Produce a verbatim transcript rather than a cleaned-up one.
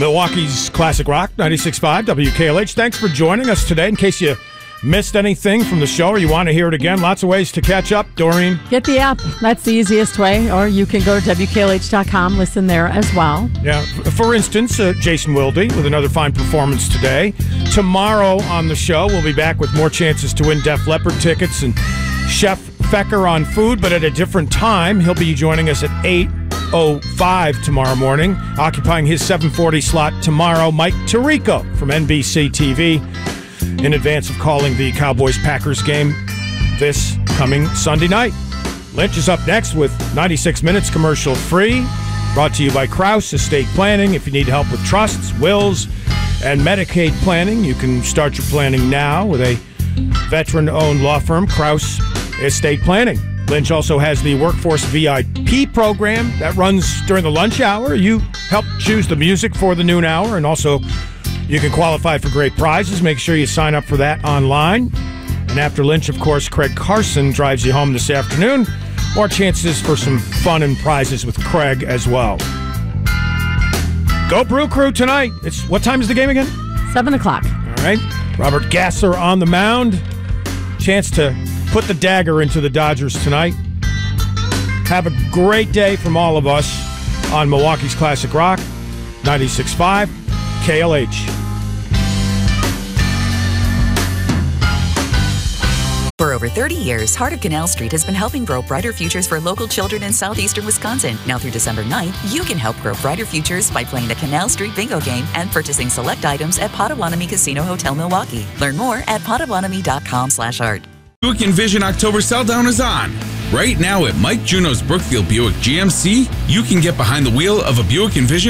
Milwaukee's Classic Rock, ninety-six point five W K L H. Thanks for joining us today. In case you missed anything from the show or you want to hear it again, lots of ways to catch up. Doreen? Get the app. That's the easiest way. Or you can go to W K L H dot com, listen there as well. Yeah. For instance, uh, Jason Wilde with another fine performance today. Tomorrow on the show, we'll be back with more chances to win Def Leppard tickets and Chef Fecker on food, but at a different time. He'll be joining us at eight oh five tomorrow morning, occupying his seven forty slot tomorrow. Mike Tirico from N B C T V in advance of calling the Cowboys-Packers game this coming Sunday night. Lynch is up next with ninety-six minutes commercial-free, brought to you by Krause Estate Planning. If you need help with trusts, wills, and Medicaid planning, you can start your planning now with a veteran-owned law firm, Krause Estate Planning. Lynch also has the Workforce V I P program that runs during the lunch hour. You help choose the music for the noon hour, and also you can qualify for great prizes. Make sure you sign up for that online. And after Lynch, of course, Craig Carson drives you home this afternoon. More chances for some fun and prizes with Craig as well. Go Brew Crew tonight. It's what time is the game again? Seven o'clock. All right. Robert Gasser on the mound. Chance to put the dagger into the Dodgers tonight. Have a great day from all of us on Milwaukee's Classic Rock, ninety-six point five K L H. For over thirty years, Heart of Canal Street has been helping grow brighter futures for local children in southeastern Wisconsin. Now through December ninth, you can help grow brighter futures by playing the Canal Street Bingo game and purchasing select items at Potawatomi Casino Hotel Milwaukee. Learn more at potawatomi.com slash art. Buick Envision October sell-down is on. Right now at Mike Juno's Brookfield Buick G M C, you can get behind the wheel of a Buick Envision